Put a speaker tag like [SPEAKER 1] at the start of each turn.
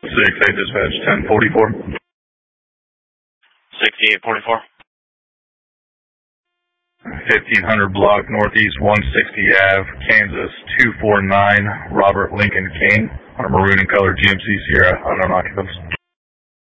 [SPEAKER 1] 6-8 dispatch, 1044.
[SPEAKER 2] 6844.
[SPEAKER 1] 1500 block northeast 160 Ave, Kansas 249, Robert Lincoln King, on a maroon and colored GMC Sierra, unknown occupants.